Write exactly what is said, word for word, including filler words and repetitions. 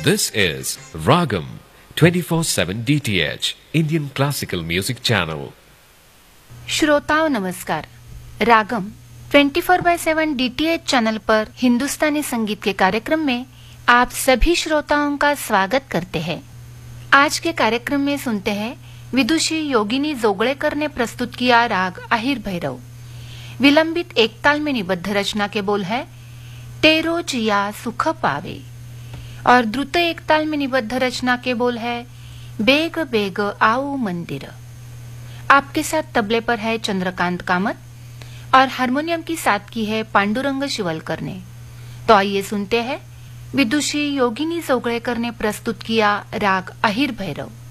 This is Ragam twenty-four seven D T H Indian Classical Music Channel. श्रोताओं नमस्कार। रागम चौबीस bye सात DTH channel पर हिंदुस्तानी संगीत के कार्यक्रम में आप सभी श्रोताओं का स्वागत करते हैं। आज के कार्यक्रम में सुनते हैं विदुषी योगिनी जोगळेकर ने प्रस्तुत किया राग आहिर भैरव। विलंबित एक ताल में निबद्ध रचना के बोल है तेरो जिया सुख पावे और द्रुत एक ताल में निबद्ध रचना के बोल है बेग बेग आओ मंदिर। आपके साथ तबले पर है चंद्रकांत कामत और हारमोनियम की साथ की है पांडुरंग शिवलकर ने। तो आइए सुनते हैं विदुषी योगिनी जोगळेकर ने प्रस्तुत किया राग आहिर भैरव।